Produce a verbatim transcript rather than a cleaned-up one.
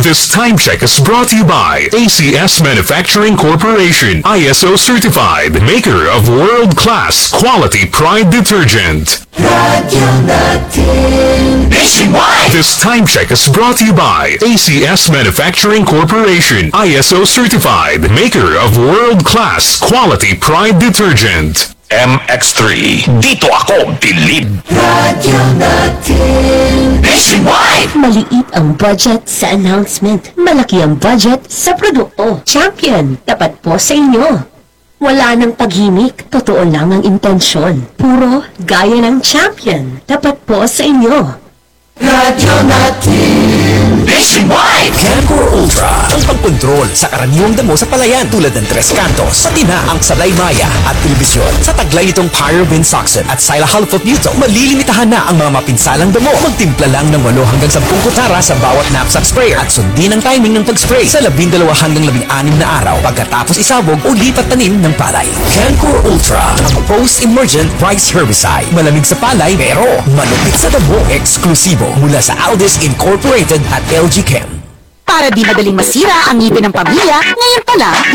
This time check is brought to you by A C S Manufacturing Corporation, I S O certified, maker of world-class quality Pride detergent. Radyo natin nationwide. This time check is brought to you by A C S Manufacturing Corporation, I S O certified, maker of world-class quality Pride detergent. M X three. Dito ako bilib. Radyo natin nationwide. Maliit ang budget sa announcement. Malaki ang budget sa produkto. Champion, tapat po sa inyo. Wala nang paghimik. Totoo lang ang intensyon. Puro gaya ng champion. Tapat po sa inyo. Radyo natin nationwide. Cancor Ultra, ang pagkontrol sa karaniwang damo sa palayan tulad ng Tres Cantos, pati na ang Salay Maya at telebisyon. Sa taglay nitong Pyrobenzoxin at Silahalfoputol, malilimitahan na ang mga mapinsalang damo. Magtimpla lang ng walo hanggang sampung kutsara sa bawat knapsack sprayer at sundin ang timing ng pag-spray sa labindalawa hanggang labing-anim na araw pagkatapos isabog o lipat tanim ng palay. Cancor Ultra, ang post-emergent rice herbicide. Malamig sa palay pero malupit sa damo. Eksklusibo mula sa Aldis Incorporated at L G Chem. Para di madaling masira ang ngipin ng pamilya, ngayon pala,